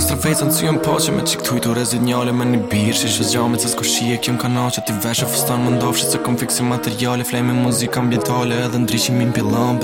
stravecën sy jën po që me qik tujtu rezignale me një birë Shi shëzgjame që s'ko shie kjo m'kana që ti veshe fustan më ndofshit se kom fiksi materiale Flejme muzika ambientale edhe ndryshimin pilon